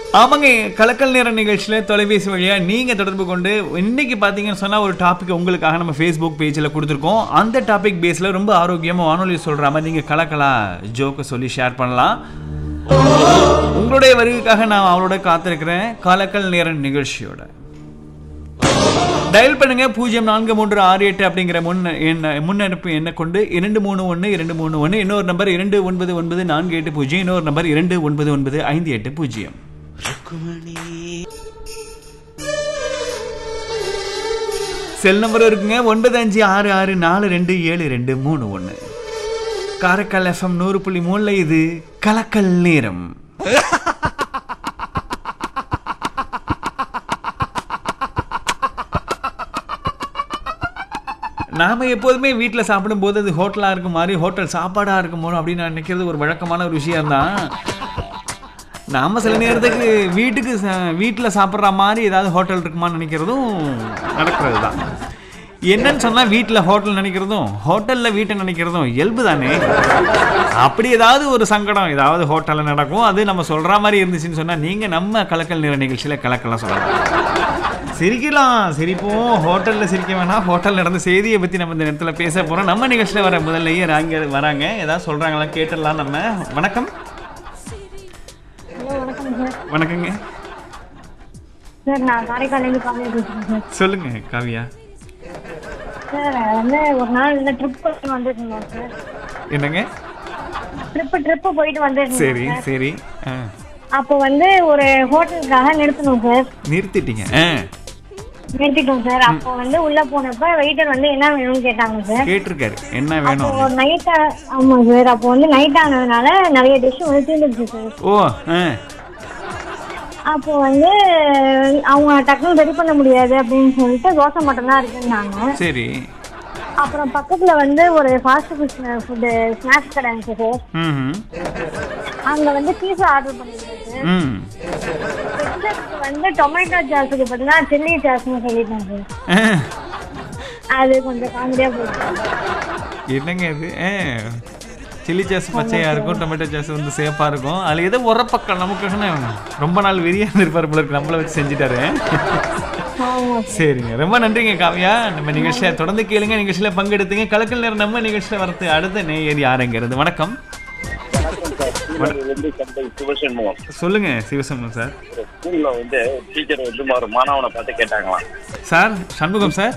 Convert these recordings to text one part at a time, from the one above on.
ஆமாங்க, கலக்கல் நேர நிகழ்ச்சியில் தொலைபேசி வழியாக நீங்கள் தொடர்பு கொண்டு இன்றைக்கி பார்த்தீங்கன்னு சொன்னால் ஒரு டாபிக் உங்களுக்காக நம்ம ஃபேஸ்புக் பேஜில் கொடுத்துருக்கோம். அந்த டாபிக் பேஸில் ரொம்ப ஆரோக்கியமாக வானொலி சொல்கிற மாதிரி நீங்கள் கலக்கலா ஜோக்கை சொல்லி ஷேர் பண்ணலாம். உங்களுடைய வருகைக்காக நான் அவளோட காத்திருக்கிறேன். கலக்கல் நேர நிகழ்ச்சியோட டயல் பண்ணுங்க 043668 அப்படிங்கிற முன்னெடுப்பு எண்ணை கொண்டு 231 இன்னொரு நம்பர் 299480, இன்னொரு நம்பர் 299580. செல் நம்பர் இருக்குங்க 9566427231. காரைக்கால் FM 100.3 இது கலக்கல் நேரம். நாம் எப்போதுமே வீட்டில் சாப்பிடும்போது அது ஹோட்டலாக இருக்கும் மாதிரி ஹோட்டல் சாப்பாடாக இருக்குமோ அப்படின்னு நான் நினைக்கிறது ஒரு வழக்கமான ஒரு விஷயம்தான். நாம் சில நேரத்துக்கு வீட்டில் சாப்பிட்ற மாதிரி ஏதாவது ஹோட்டல் இருக்குமான்னு நினைக்கிறதும் நடக்கிறது தான். என்னன்னு சொன்னால் வீட்டில் ஹோட்டல் நினைக்கிறதும் ஹோட்டலில் வீட்டை நினைக்கிறதும் இயல்பு தானே. அப்படி ஏதாவது ஒரு சங்கடம் ஏதாவது ஹோட்டலில் நடக்கும். அது நம்ம சொல்கிற மாதிரி இருந்துச்சுன்னு சொன்னால் நீங்கள் நம்ம கலக்கல் நேர நிகழ்ச்சியில் கலக்கலாம் சொல்லலாம். சிரிக்கலாம், சிரிப்போம். ஹோட்டலில் சிரிக்க வேணாம். ஹோட்டல் நடந்த செய்தியை பற்றி நம்ம இந்த நேரத்தில் பேச போகிறோம். நம்ம நிகழ்ச்சியில் வர முதல்லையே வராங்க, ஏதாவது சொல்கிறாங்களா கேட்டுடலாம் நம்ம. வணக்கம். வணக்கங்க சார், நான் காரைக்காலேருந்து காவியா பேசுகிறேன் சார். சொல்லுங்க காவியா. சார் வந்து ஒரு நாள் இந்த ட்ரிப் போயிட்டு வந்துருந்தோம் சார். என்னங்க? ட்ரிப்பு போயிட்டு வந்துருந்தோம். சரி சரி. அப்போ வந்து ஒரு ஹோட்டலுக்காக நிறுத்தணும் சார். நிறுத்திட்டீங்க? நிறுத்திட்டோம் சார். அப்போ வந்து உள்ள போனப்ப வெயிட்டர் வந்து என்ன வேணும்னு கேட்டாங்க சார். கேட்டிருக்காரு என்ன வேணும். நைட்டா? ஆமா சார். அப்போ வந்து நைட் ஆனதுனால நிறைய டிஷ் வந்து தீர்ந்துருச்சு சார். ஓ. அப்போ வந்து அவங்க டக்குனு ரெடி பண்ண முடியாது அப்படின்னு சொல்லிட்டு தோசை மட்டும்தான் இருக்குன்னாங்க. சரி. அப்புறம் பக்கத்துல வந்து ஒரு ஃபாஸ்ட் ஃபுட் ஸ்நாக்ஸ் கடை இருந்துச்சு சார். அங்க வந்து பீஸா ஆர்டர் பண்ணிருக்கேன் சார். வந்து டொமேட்டோ சாஸுக்கு பதிலா சில்லி சாஸ்னு சொல்லிட்டேன் சார். அது கொஞ்சம் காமெடியா போயிடுச்சு. என்னங்க இது? சில்லி சாஸ் பச்சையாக இருக்கும், டொமேட்டோ சாஸ் வந்து சேஃபாக இருக்கும். அதில் ஏதோ உரப்பக்கம் நமக்கு ரொம்ப நாள் வெறியாக இருப்பார் போல இருக்கு. நம்மளை வச்சு செஞ்சுட்டாரு. சரிங்க, ரொம்ப நன்றிங்க காவியா. நம்ம நிகழ்ச்சியை தொடர்ந்து கேளுங்க, நிகழ்ச்சியில் பங்கெடுத்துங்க. கலக்கல் நேரம் நம்ம நிகழ்ச்சியில் வரது அடுத்த நேயர் யாருங்க இருந்து? வணக்கம். சொல்லுங்க சிவசண்முகம் சார். ஸ்கூல்ல வந்து டீச்சர் வந்து ஒரு மாணவனை பார்த்து கேட்டாங்களாம். Sir Shanmugam sir.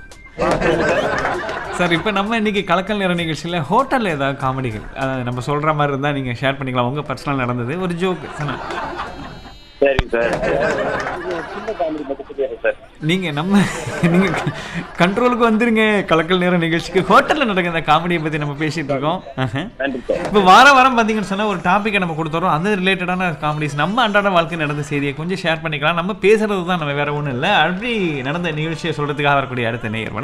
சார் இப்போ நம்ம இன்னைக்கு கலக்கல் நேர நிகழ்ச்சியில் ஹோட்டலில் ஏதாவது காமெடிகள் நம்ம சொல்கிற மாதிரி இருந்தால் நீங்கள் ஷேர் பண்ணிக்கலாம். உங்கள் பர்சனல் நடந்தது ஒரு ஜோக்கு. சரி சார். சின்ன காமெடி மட்டும் சொல்லிடுறேன் சார். நீங்கள் கண்ட்ரோலுக்கு வந்துருங்க. கலக்கல் நேர நிகழ்ச்சிக்கு ஹோட்டலில் நடக்கிற காமெடியை பற்றி நம்ம பேசிகிட்டு இருக்கோம். இப்போ வாரம் பார்த்தீங்கன்னு சொன்னால் ஒரு டாப்பிக்கை நம்ம கொடுத்துறோம். அது ரிலேட்டடான காமெடிஸ் நம்ம அன்றாட வாழ்க்கை நடந்த செய்தியை கொஞ்சம் ஷேர் பண்ணிக்கலாம். நம்ம பேசுறது தான், நம்ம வேற ஒன்றும் இல்லை. அப்படி நடந்த நிகழ்ச்சியை சொல்கிறதுக்காக வரக்கூடிய அடுத்த நேயர்.